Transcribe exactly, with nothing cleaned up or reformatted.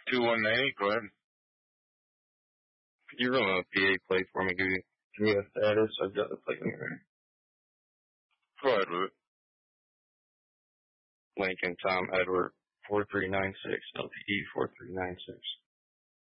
two one nine eight, go ahead. Could you run a P A plate for me, dude? Give me a status. I've got the plate in here. Go ahead with it. Lincoln Tom Edward four three nine six L T E four three nine six.